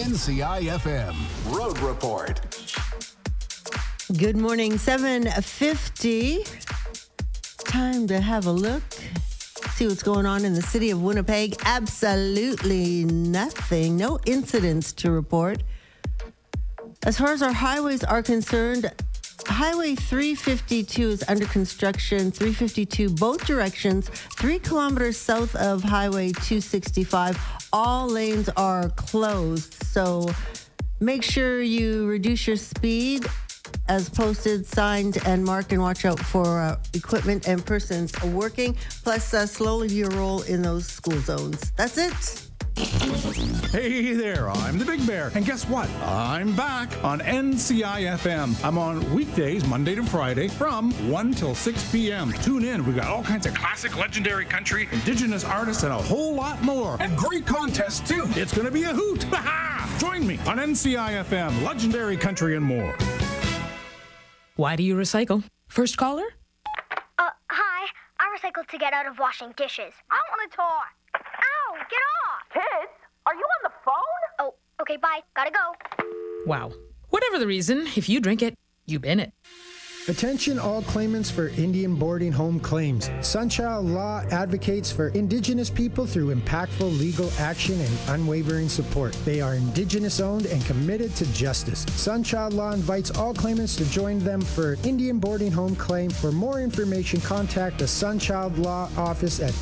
NCIFM Road Report. Good morning, 7:50. Time to have a look, see what's going on in the city of Winnipeg. Absolutely nothing, no incidents to report. As far as our highways are concerned, Highway 352 is under construction, 352 both directions, 3 kilometers south of Highway 265. All lanes are closed, so make sure you reduce your speed as posted, signed, and marked, and watch out for equipment and persons working, plus slowly your roll in those school zones. That's it. Hey there, I'm the Big Bear. And guess what? I'm back on NCIFM. I'm on weekdays, Monday to Friday, from 1 till 6 p.m. Tune in. We got all kinds of classic, legendary country, indigenous artists, and a whole lot more. And great contests, too. It's going to be a hoot. Join me on NCIFM, legendary country and more. Why do you recycle? First caller? Hi. I recycle to get out of washing dishes. I want to talk. Ow, get off. Kids, are you on the phone? Oh, okay, bye. Gotta go. Wow. Whatever the reason, if you drink it, you bin it. Attention all claimants for Indian boarding home claims. Sunchild Law advocates for Indigenous people through impactful legal action and unwavering support. They are Indigenous owned and committed to justice. Sunchild Law invites all claimants to join them for Indian boarding home claim. For more information, contact the Sunchild Law office at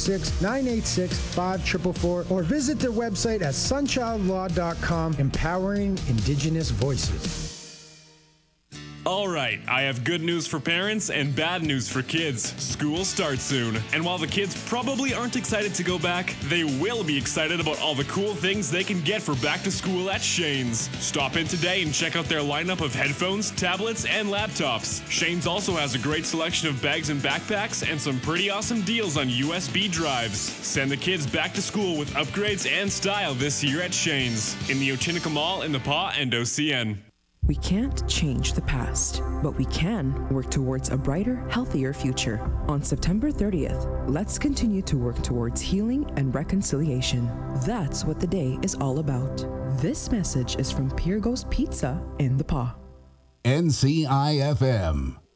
306-986-5444 or visit their website at sunchildlaw.com, empowering Indigenous voices. All right, I have good news for parents and bad news for kids. School starts soon, and while the kids probably aren't excited to go back, they will be excited about all the cool things they can get for back to school at Shane's. Stop in today and check out their lineup of headphones, tablets, and laptops. Shane's also has a great selection of bags and backpacks and some pretty awesome deals on USB drives. Send the kids back to school with upgrades and style this year at Shane's in the Ochinica Mall in the PA and OCN. We can't change the past, but we can work towards a brighter, healthier future. On September 30th, let's continue to work towards healing and reconciliation. That's what the day is all about. This message is from Pirgo's Pizza in the PA. NCIFM.